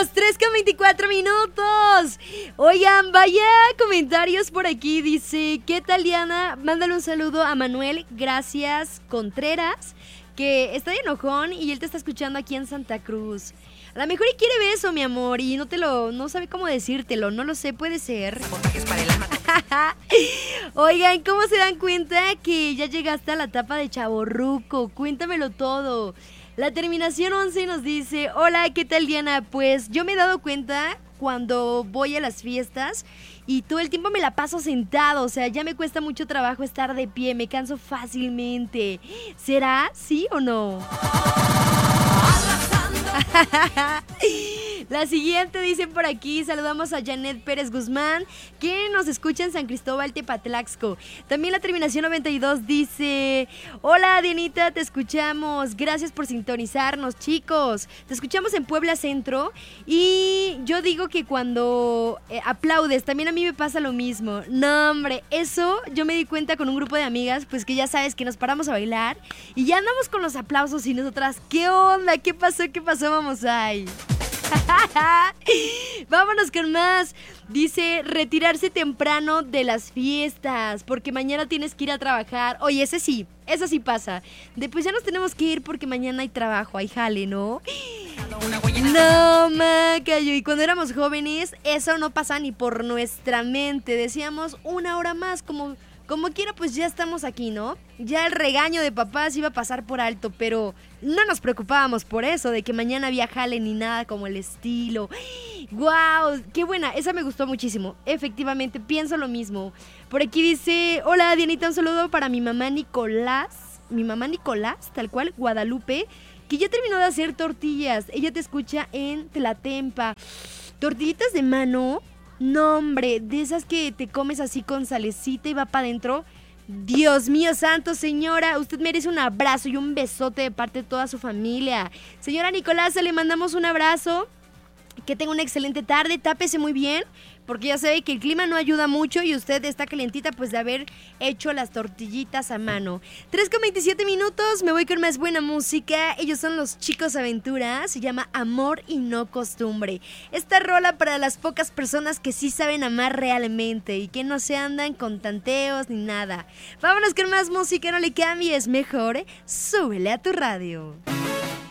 las 3:24. Oigan, vaya comentarios por aquí. Dice, ¿qué tal, Diana? Mándale un saludo a Manuel, gracias, Contreras, que está de enojón y él te está escuchando aquí en Santa Cruz. A lo mejor y quiere beso, mi amor, y no sabe cómo decírtelo, no lo sé, puede ser. Oigan, ¿cómo se dan cuenta que ya llegaste a la etapa de chavorruco? Cuéntamelo todo. La terminación 11 nos dice, hola, ¿qué tal, Diana? Pues yo me he dado cuenta cuando voy a las fiestas y todo el tiempo me la paso sentado, o sea, ya me cuesta mucho trabajo estar de pie, me canso fácilmente. ¿Será? ¿Sí o no? La siguiente dicen por aquí, saludamos a Janet Pérez Guzmán, que nos escucha en San Cristóbal Tepatlaxco. También la terminación 92 dice, hola Dianita, te escuchamos, gracias por sintonizarnos, chicos. Te escuchamos en Puebla Centro y yo digo que cuando aplaudes, también a mí me pasa lo mismo. No, hombre, eso yo me di cuenta con un grupo de amigas, pues que ya sabes que nos paramos a bailar y ya andamos con los aplausos y nosotras, ¿qué onda? ¿Qué pasó? Vamos ahí. Vámonos con más. Dice, retirarse temprano de las fiestas porque mañana tienes que ir a trabajar. Oye, eso sí pasa. Después ya nos tenemos que ir porque mañana hay trabajo, hay jale, ¿no? No, Macayo. Y cuando éramos jóvenes, eso no pasa ni por nuestra mente. Decíamos una hora más, como quiera, pues ya estamos aquí, ¿no? Ya el regaño de papás iba a pasar por alto, pero no nos preocupábamos por eso, de que mañana había jale ni nada como el estilo. ¡Guau! ¡Qué buena! Esa me gustó muchísimo. Efectivamente, pienso lo mismo. Por aquí dice, hola Dianita, un saludo para mi mamá Nicolás. Mi mamá Nicolás, tal cual, Guadalupe, que ya terminó de hacer tortillas. Ella te escucha en Tlatempa. Tortillitas de mano. No, hombre, de esas que te comes así con salecita y va para adentro. Dios mío santo, señora, usted merece un abrazo y un besote de parte de toda su familia. Señora Nicolasa, le mandamos un abrazo. Que tenga una excelente tarde, tápese muy bien, porque ya sabe que el clima no ayuda mucho y usted está calientita pues de haber hecho las tortillitas a mano. 3:27, me voy con más buena música. Ellos son los Chicos Aventura, se llama Amor y No Costumbre. Esta rola para las pocas personas que sí saben amar realmente y que no se andan con tanteos ni nada. Vámonos con más música, no le cambies, mejor súbele a tu radio.